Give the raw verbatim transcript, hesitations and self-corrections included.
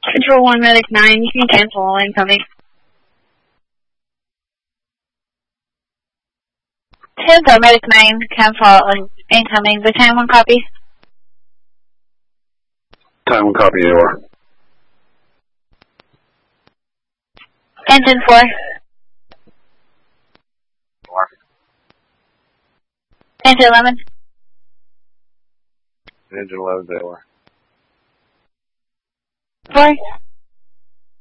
Control one, Medic nine, you can cancel all incoming. Tango, Medic nine, cancel all incoming. The time one copy. Time one copy, A O R. Engine four. Engine eleven. Engine eleven, A O R. Four.